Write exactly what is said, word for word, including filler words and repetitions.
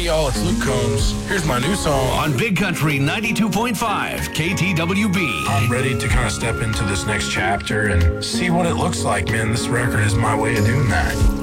Hey y'all, it's Luke Combs. Here's my new song on Big Country ninety-two point five K T W B. I'm ready to kind of step into this next chapter and see what it looks like, man. This record is my way of doing that.